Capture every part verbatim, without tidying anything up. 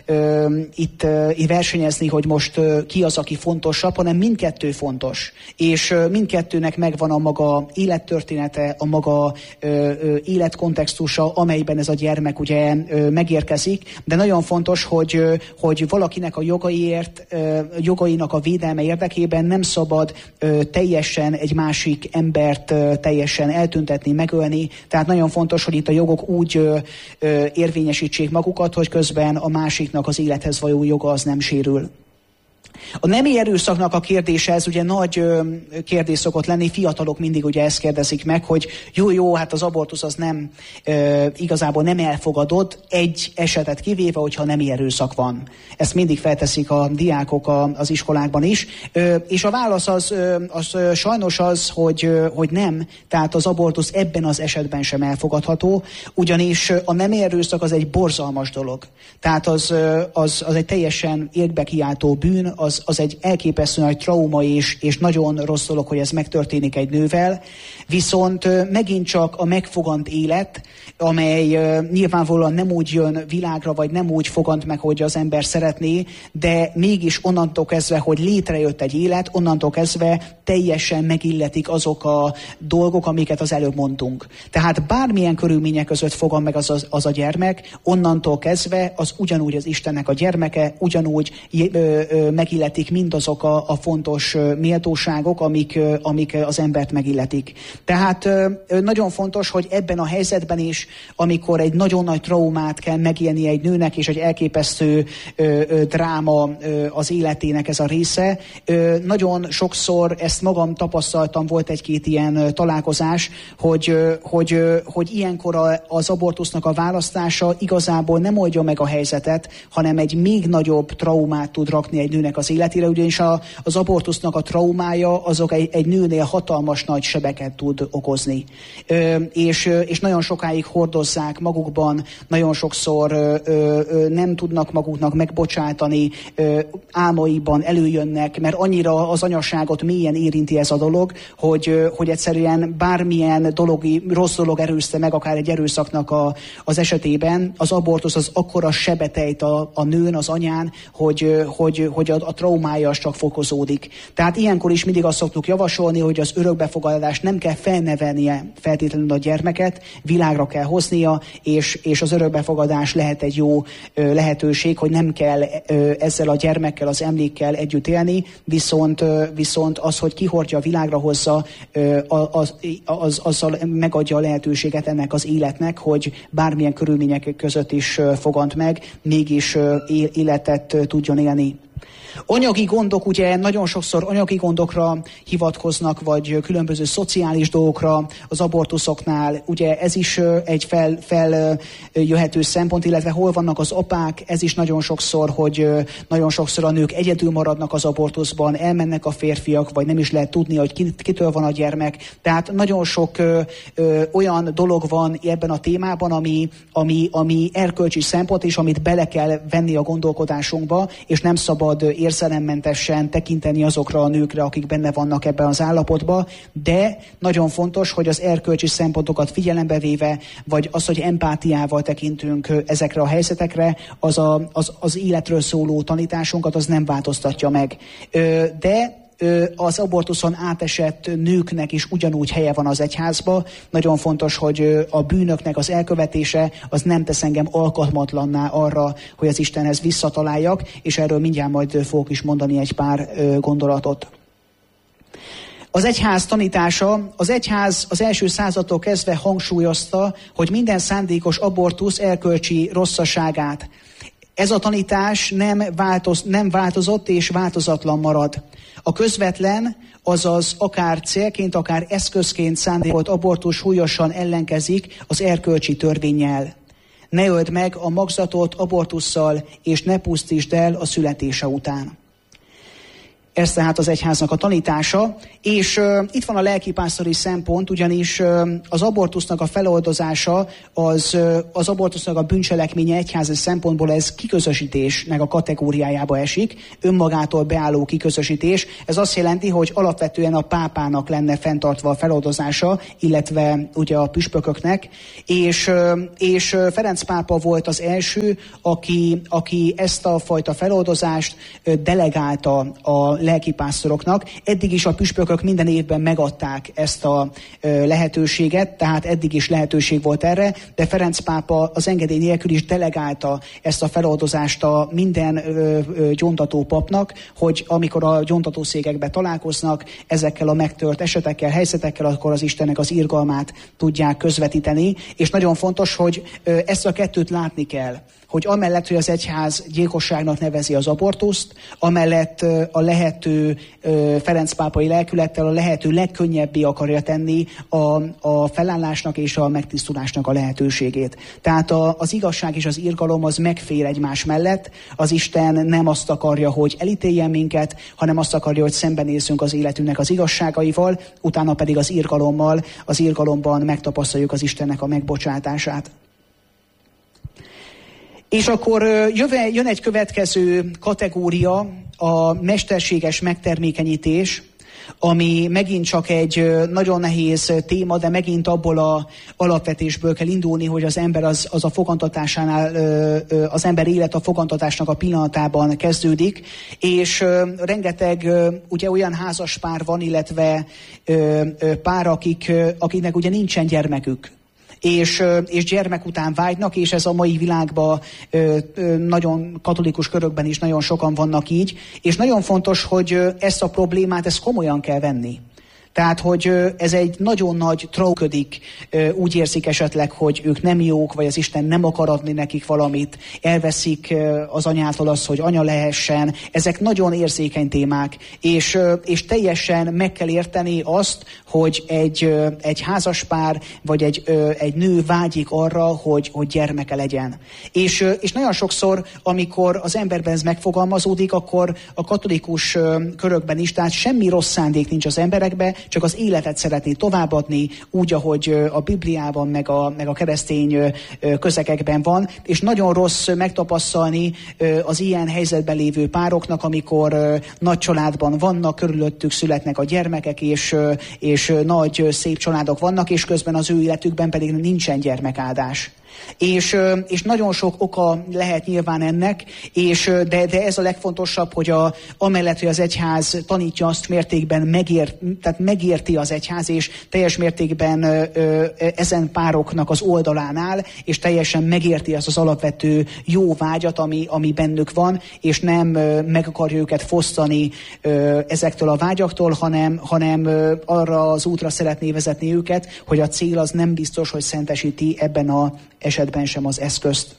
ö, itt ö, versenyezni, hogy most ö, ki az, aki fontosabb, hanem mindkettő fontos. És ö, mindkettőnek megvan a maga élettörténete, a maga ö, ö, életkontextusa, amelyben ez a gyermek ugye ö, megérkezik, de nagyon fontos, hogy, ö, hogy valakinek a jogaiért, ö, jogainak a védelme érdekében nem szabad ö, teljesen egy másik embert ö, teljesen eltüntetni, megölni. Tehát nagyon fontos, hogy itt a jogok úgy ö, ö, érvényesítsék magukat, hogy közben a másiknak az élethez való joga az nem sérül. A nemi erőszaknak a kérdése, ez ugye nagy ö, kérdés szokott lenni, fiatalok mindig ugye ezt kérdezik meg, hogy jó-jó, hát az abortusz az nem, ö, igazából nem elfogadott, egy esetet kivéve, hogyha nemi erőszak van. Ezt mindig felteszik a diákok a, az iskolákban is, ö, és a válasz az, ö, az ö, sajnos az, hogy, ö, hogy nem, tehát az abortusz ebben az esetben sem elfogadható, ugyanis a nemi erőszak az egy borzalmas dolog. Tehát az, ö, az, az egy teljesen égbe kiáltó bűn, az, az egy elképesztő nagy trauma, és, és nagyon rossz dolog, hogy ez megtörténik egy nővel. Viszont megint csak a megfogant élet, amely nyilvánvalóan nem úgy jön világra, vagy nem úgy fogant meg, hogy az ember szeretné, de mégis onnantól kezdve, hogy létrejött egy élet, onnantól kezdve teljesen megilletik azok a dolgok, amiket az előbb mondtunk. Tehát bármilyen körülmények között fogan meg az, az, az a gyermek, onnantól kezdve az ugyanúgy az Istennek a gyermeke, ugyanúgy ö, ö, megilletik mindazok a, a fontos méltóságok, amik, amik az embert megilletik. Tehát nagyon fontos, hogy ebben a helyzetben is, amikor egy nagyon nagy traumát kell megélni egy nőnek, és egy elképesztő dráma az életének ez a része, nagyon sokszor ezt magam tapasztaltam, volt egy-két ilyen találkozás, hogy, hogy, hogy ilyenkor az abortusznak a választása igazából nem oldja meg a helyzetet, hanem egy még nagyobb traumát tud rakni egy nőnek az életére, ugyanis a, az abortusznak a traumája azok egy, egy nőnél hatalmas nagy sebeket tud okozni. Ö, és, és nagyon sokáig hordozzák magukban, nagyon sokszor ö, ö, nem tudnak maguknak megbocsátani, ö, álmaiban előjönnek, mert annyira az anyaságot mélyen érinti ez a dolog, hogy, ö, hogy egyszerűen bármilyen dologi, rossz dolog erőzte meg, akár egy erőszaknak a, az esetében, az abortusz az akkora sebet ejt a, a nőn, az anyán, hogy, hogy, hogy a, a traumája az csak fokozódik. Tehát ilyenkor is mindig azt szoktuk javasolni, hogy az örökbefogadást nem kell felnevelnie feltétlenül a gyermeket, világra kell hoznia, és, és az örökbefogadás lehet egy jó ö, lehetőség, hogy nem kell ö, ezzel a gyermekkel, az emlékkel együtt élni, viszont, ö, viszont az, hogy kihordja, világra hozza, ö, az, az, azzal megadja a lehetőséget ennek az életnek, hogy bármilyen körülmények között is ö, fogant meg, mégis ö, életet ö, tudjon élni. Anyagi gondok, ugye nagyon sokszor anyagi gondokra hivatkoznak, vagy különböző szociális dolgokra az abortuszoknál. Ugye ez is egy fel, feljöhető szempont, illetve hol vannak az apák, ez is nagyon sokszor, hogy nagyon sokszor a nők egyedül maradnak az abortuszban, elmennek a férfiak, vagy nem is lehet tudni, hogy kitől van a gyermek. Tehát nagyon sok ö, ö, olyan dolog van ebben a témában, ami, ami, ami erkölcsi szempont, és amit bele kell venni a gondolkodásunkba, és nem szabad érzelemmentesen tekinteni azokra a nőkre, akik benne vannak ebben az állapotban, de nagyon fontos, hogy az erkölcsi szempontokat figyelembe véve, vagy az, hogy empátiával tekintünk ezekre a helyzetekre, az, a, az, az életről szóló tanításunkat az nem változtatja meg. De az abortuszon átesett nőknek is ugyanúgy helye van az egyházba. Nagyon fontos, hogy a bűnöknek az elkövetése az nem tesz engem alkalmatlanná arra, hogy az Istenhez visszataláljak, és erről mindjárt majd fogok is mondani egy pár gondolatot. Az egyház tanítása, az egyház az első századtól kezdve hangsúlyozta, hogy minden szándékos abortusz erkölcsi rosszaságát. Ez a tanítás nem, változ, nem változott és változatlan marad. A közvetlen, azaz akár célként, akár eszközként szándékolt abortusz súlyosan ellenkezik az erkölcsi törvénnyel. Ne öld meg a magzatot abortusszal, és ne pusztítsd el a születése után. Ez tehát az egyháznak a tanítása, és uh, itt van a lelkipásztori szempont, ugyanis uh, az abortusznak a feloldozása, az, uh, az abortusznak a bűncselekménye egyházi szempontból ez kiközösítésnek a kategóriájába esik, önmagától beálló kiközösítés. Ez azt jelenti, hogy alapvetően a pápának lenne fenntartva a feloldozása, illetve ugye a püspököknek, és, uh, és uh, Ferenc pápa volt az első, aki, aki ezt a fajta feloldozást uh, delegálta a lelkipásztoroknak. Eddig is a püspökök minden évben megadták ezt a ö, lehetőséget, tehát eddig is lehetőség volt erre, de Ferenc pápa az engedély nélkül is delegálta ezt a feloldozást a minden ö, ö, gyóntató papnak, hogy amikor a gyóntatószékekbe találkoznak ezekkel a megtört esetekkel, helyzetekkel, akkor az Istennek az irgalmát tudják közvetíteni, és nagyon fontos, hogy ö, ezt a kettőt látni kell, hogy amellett, hogy az egyház gyilkosságnak nevezi az abortuszt, amellett a lehető Ferenc pápai lelkülettel a lehető legkönnyebbé akarja tenni a, a felállásnak és a megtisztulásnak a lehetőségét. Tehát a, az igazság és az irgalom az megfér egymás mellett. Az Isten nem azt akarja, hogy elítéljen minket, hanem azt akarja, hogy szembenézzünk az életünknek az igazságaival, utána pedig az irgalommal, az irgalomban megtapasztaljuk az Istennek a megbocsátását. És akkor jöve, jön egy következő kategória, a mesterséges megtermékenyítés, ami megint csak egy nagyon nehéz téma, de megint abból a alapvetésből kell indulni, hogy az ember az, az a fogantatásánál, az ember élet a fogantatásnak a pillanatában kezdődik, és rengeteg ugye olyan házas pár van, illetve pár, akik, akiknek ugye nincsen gyermekük. És, és gyermek után vágynak, és ez a mai világban nagyon katolikus körökben is nagyon sokan vannak így, és nagyon fontos, hogy ezt a problémát, ezt komolyan kell venni. Tehát, hogy ez egy nagyon nagy trauködik, úgy érzik esetleg, hogy ők nem jók, vagy az Isten nem akar adni nekik valamit, elveszik az anyától azt, hogy anya lehessen. Ezek nagyon érzékeny témák, és, és teljesen meg kell érteni azt, hogy egy, egy házaspár, vagy egy, egy nő vágyik arra, hogy, hogy gyermeke legyen. És, és nagyon sokszor, amikor az emberben ez megfogalmazódik, akkor a katolikus körökben is, tehát semmi rossz szándék nincs az emberekben, csak az életet szeretné továbbadni, úgy, ahogy a Bibliában, meg a, meg a keresztény közegekben van, és nagyon rossz megtapasztalni az ilyen helyzetben lévő pároknak, amikor nagy családban vannak, körülöttük születnek a gyermekek, és, és nagy szép családok vannak, és közben az ő életükben pedig nincsen gyermekáldás. És, és nagyon sok oka lehet nyilván ennek, és, de, de ez a legfontosabb, hogy a, amellett, hogy az egyház tanítja, azt mértékben megért, tehát megérti az egyház, és teljes mértékben ö, ö, ezen pároknak az oldalán áll, és teljesen megérti azt az alapvető jó vágyat, ami, ami bennük van, és nem ö, meg akarja őket fosztani ö, ezektől a vágyaktól, hanem, hanem ö, arra az útra szeretné vezetni őket, hogy a cél az nem biztos, hogy szentesíti ebben a esetben sem az eszközt.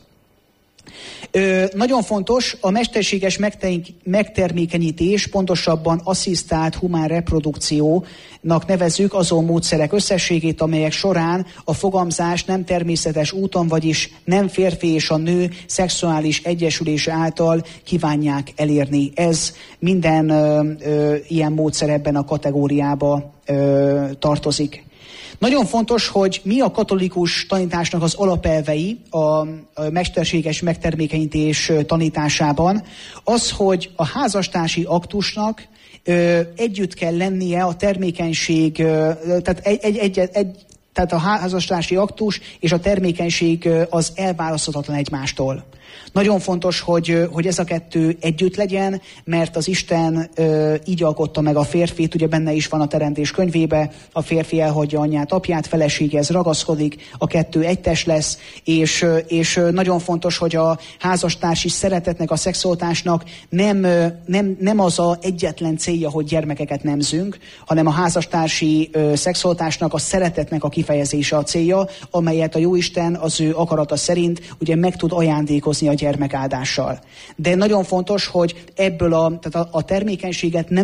Ö, nagyon fontos a mesterséges megtermékenyítés, pontosabban asszisztált humán reprodukciónak nevezzük azon módszerek összességét, amelyek során a fogamzás nem természetes úton, vagyis nem férfi és a nő szexuális egyesülése által kívánják elérni. Ez minden ö, ö, ilyen módszer ebben a kategóriába ö, tartozik. Nagyon fontos, hogy mi a katolikus tanításnak az alapelvei a mesterséges megtermékenyítés tanításában. Az, hogy a házastársi aktusnak ö, együtt kell lennie a termékenység, ö, tehát egy, egy, egy, egy tehát a házastársi aktus és a termékenység az elválaszthatatlan egymástól. Nagyon fontos, hogy, hogy ez a kettő együtt legyen, mert az Isten ö, így alkotta meg a férfit, ugye benne is van a Teremtés könyvébe, a férfi elhagyja anyját, apját, feleséghez ragaszkodik, a kettő egytes lesz, és, és nagyon fontos, hogy a házastársi szeretetnek, a szexualitásnak nem, nem, nem az a egyetlen célja, hogy gyermekeket nemzünk, hanem a házastársi ö, szexualitásnak, a szeretetnek a kifejezése a célja, amelyet a Jóisten az ő akarata szerint ugye meg tud ajándékozni a gyermekáldással. De nagyon fontos, hogy ebből a, tehát a, a termékenységet nem